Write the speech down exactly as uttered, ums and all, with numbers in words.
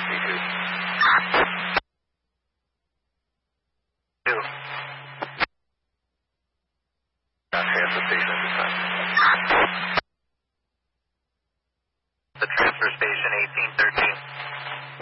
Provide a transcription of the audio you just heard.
Two. Not transfer station at this time. The transfer station eighteen thirteen.